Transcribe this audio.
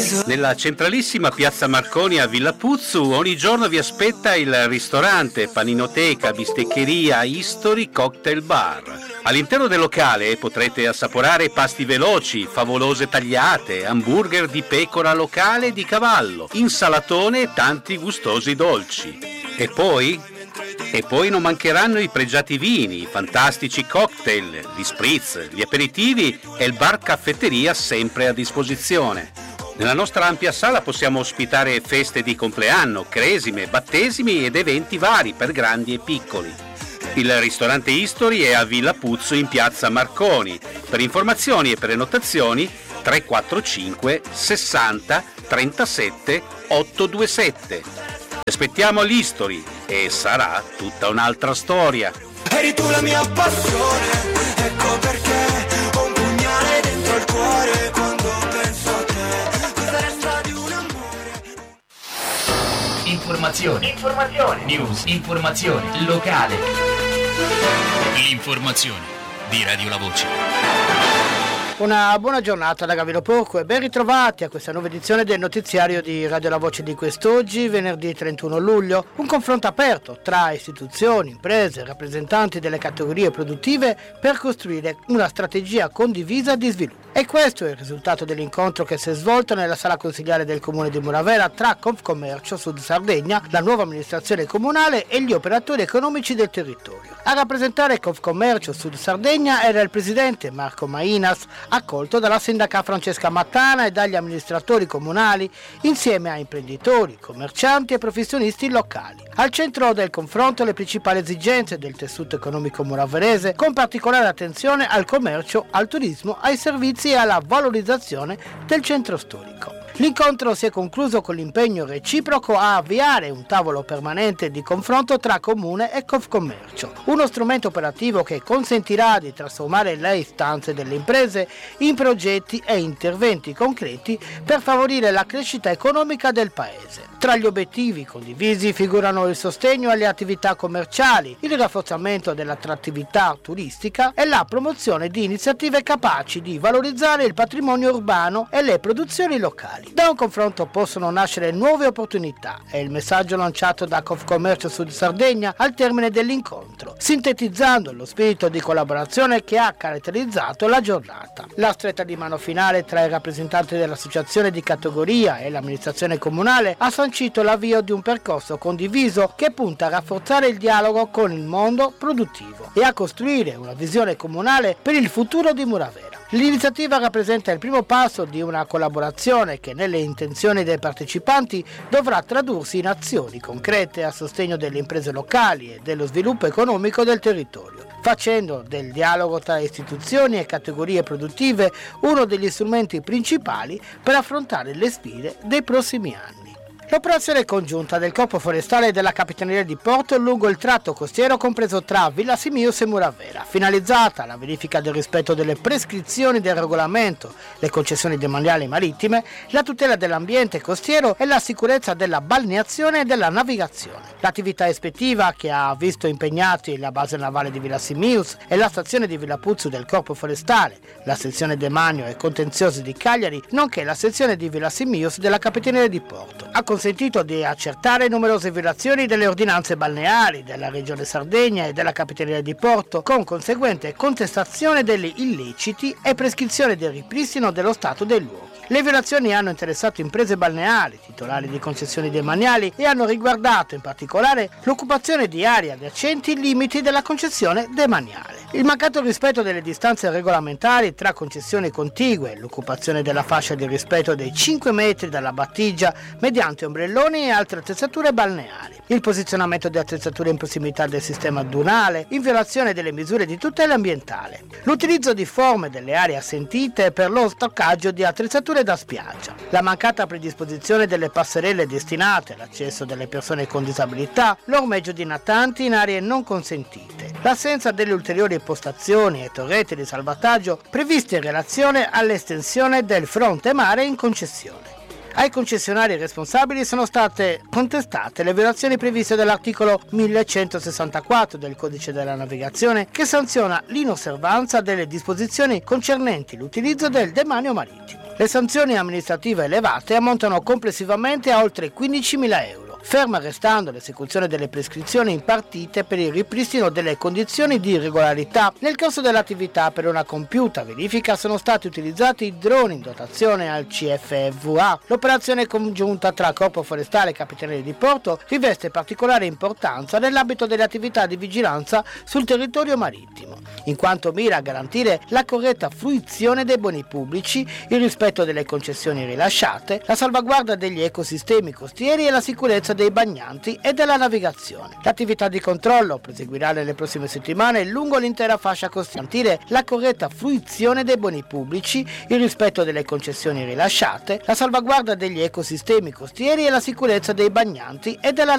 Nella centralissima piazza Marconi a Villa Puzzu ogni giorno vi aspetta il ristorante, paninoteca, bisteccheria, History Cocktail Bar. All'interno del locale potrete assaporare pasti veloci, favolose tagliate, hamburger di pecora locale e di cavallo, insalatone e tanti gustosi dolci. E poi non mancheranno i pregiati vini, i fantastici cocktail, gli spritz, gli aperitivi e il bar caffetteria sempre a disposizione. Nella nostra ampia sala possiamo ospitare feste di compleanno, cresime, battesimi ed eventi vari per grandi e piccoli. Il ristorante History è a Villa Puzzu in piazza Marconi. Per informazioni e prenotazioni 345 60 37 827. Aspettiamo all'History e sarà tutta un'altra storia. Eri tu la mia passione, ecco perché ho un pugnale dentro il cuore quando penso a te. Cosa resta di un amore? Informazione. News. Informazione locale. L'informazione di Radio La Voce. Una buona giornata da Gavino Porco e ben ritrovati a questa nuova edizione del notiziario di Radio La Voce di quest'oggi, venerdì 31 luglio. Un confronto aperto tra istituzioni, imprese e rappresentanti delle categorie produttive per costruire una strategia condivisa di sviluppo. E questo è il risultato dell'incontro che si è svolto nella sala consigliare del comune di Muravera tra Confcommercio Sud Sardegna, la nuova amministrazione comunale e gli operatori economici del territorio. A rappresentare Confcommercio Sud Sardegna era il presidente Marco Mainas, accolto dalla sindaca Francesca Mattana e dagli amministratori comunali, insieme a imprenditori, commercianti e professionisti locali. Al centro del confronto le principali esigenze del tessuto economico muraverese, con particolare attenzione al commercio, al turismo, ai servizi e alla valorizzazione del centro storico. L'incontro si è concluso con l'impegno reciproco a avviare un tavolo permanente di confronto tra Comune e Confcommercio, uno strumento operativo che consentirà di trasformare le istanze delle imprese in progetti e interventi concreti per favorire la crescita economica del Paese. Tra gli obiettivi condivisi figurano il sostegno alle attività commerciali, il rafforzamento dell'attrattività turistica e la promozione di iniziative capaci di valorizzare il patrimonio urbano e le produzioni locali. Da un confronto possono nascere nuove opportunità, è il messaggio lanciato da Confcommercio Sud Sardegna al termine dell'incontro, sintetizzando lo spirito di collaborazione che ha caratterizzato la giornata. La stretta di mano finale tra i rappresentanti dell'associazione di categoria e l'amministrazione comunale ha sancito l'avvio di un percorso condiviso che punta a rafforzare il dialogo con il mondo produttivo e a costruire una visione comunale per il futuro di Muravera. L'iniziativa rappresenta il primo passo di una collaborazione che nelle intenzioni dei partecipanti dovrà tradursi in azioni concrete a sostegno delle imprese locali e dello sviluppo economico del territorio, facendo del dialogo tra istituzioni e categorie produttive uno degli strumenti principali per affrontare le sfide dei prossimi anni. L'operazione congiunta del Corpo Forestale e della Capitaneria di Porto lungo il tratto costiero compreso tra Villa Simius e Muravera, finalizzata alla verifica del rispetto delle prescrizioni del regolamento, le concessioni demaniali marittime, la tutela dell'ambiente costiero e la sicurezza della balneazione e della navigazione. L'attività ispettiva, che ha visto impegnati la base navale di Villa Simius e la stazione di Villa Puzzu del Corpo Forestale, la sezione demanio e contenziosi di Cagliari, nonché la sezione di Villa Simius della Capitaneria di Porto, ha consentito di accertare numerose violazioni delle ordinanze balneari della Regione Sardegna e della Capitaneria di Porto, con conseguente contestazione degli illeciti e prescrizione del ripristino dello stato dei luoghi. Le violazioni hanno interessato imprese balneari, titolari di concessioni demaniali e hanno riguardato in particolare l'occupazione di aree adiacenti ai limiti della concessione demaniale. Il mancato rispetto delle distanze regolamentari tra concessioni contigue, l'occupazione della fascia di rispetto dei 5 metri dalla battigia mediante ombrelloni e altre attrezzature balneari, il posizionamento di attrezzature in prossimità del sistema dunale, in violazione delle misure di tutela ambientale, l'utilizzo di forme delle aree assentite per lo stoccaggio di attrezzature da spiaggia, la mancata predisposizione delle passerelle destinate all'accesso delle persone con disabilità, l'ormeggio di natanti in aree non consentite, l'assenza delle ulteriori postazioni e torrette di salvataggio previste in relazione all'estensione del fronte mare in concessione. Ai concessionari responsabili sono state contestate le violazioni previste dall'articolo 1164 del Codice della Navigazione, che sanziona l'inosservanza delle disposizioni concernenti l'utilizzo del demanio marittimo. Le sanzioni amministrative elevate ammontano complessivamente a oltre 15.000 euro. Ferma restando l'esecuzione delle prescrizioni impartite per il ripristino delle condizioni di regolarità. Nel corso dell'attività per una compiuta verifica sono stati utilizzati i droni in dotazione al CFVA. L'operazione congiunta tra Corpo Forestale e Capitaneria di Porto riveste particolare importanza nell'ambito delle attività di vigilanza sul territorio marittimo, in quanto mira a garantire la corretta fruizione dei beni pubblici, il rispetto delle concessioni rilasciate, la salvaguardia degli ecosistemi costieri e la sicurezza dei bagnanti e della navigazione. L'attività di controllo proseguirà nelle prossime settimane lungo l'intera fascia costantile, la corretta fruizione dei beni pubblici, il rispetto delle concessioni rilasciate, la salvaguardia degli ecosistemi costieri e la sicurezza dei bagnanti e della